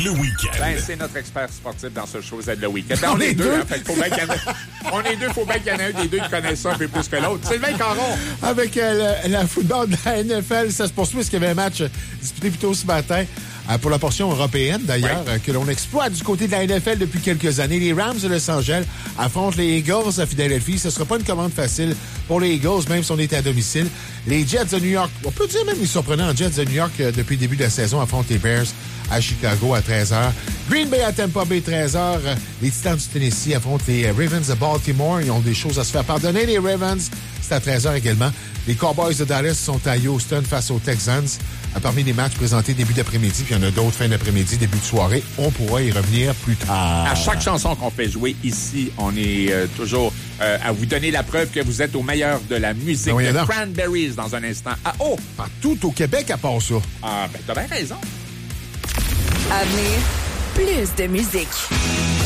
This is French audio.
le week-end. Ben, c'est notre expert sportif dans ce show Z le week-end. Ben, on est deux, hein, fait qu'il faut bien qu'il y en ait... On est deux, faut bien qu'il y en ait un des deux qui connaisse ça un peu plus que l'autre. Sylvain Caron. Avec le football de la NFL, ça se poursuit parce qu'il y avait un match disputé plus tôt ce matin. Pour la portion européenne, d'ailleurs, que l'on exploite du côté de la NFL depuis quelques années. Les Rams de Los Angeles affrontent les Eagles à Philadelphie. Ce ne sera pas une commande facile pour les Eagles, même si on est à domicile. Les Jets de New York, on peut dire même les surprenants Jets de New York depuis le début de la saison, affrontent les Bears à Chicago à 13h. Green Bay à Tampa Bay, 13h. Les Titans du Tennessee affrontent les Ravens de Baltimore. Ils ont des choses à se faire pardonner. Les Ravens, c'est à 13h également. Les Cowboys de Dallas sont à Houston face aux Texans. Parmi les matchs présentés début d'après-midi, puis il y en a d'autres fin d'après-midi, début de soirée. On pourra y revenir plus tard. À chaque chanson qu'on fait jouer ici, on est toujours à vous donner la preuve que vous êtes au meilleur de la musique. Oui, de Cranberries dans un instant. Ah, oh! Partout au Québec à part ça. Ah, ben t'as bien raison. À venir, plus de musique.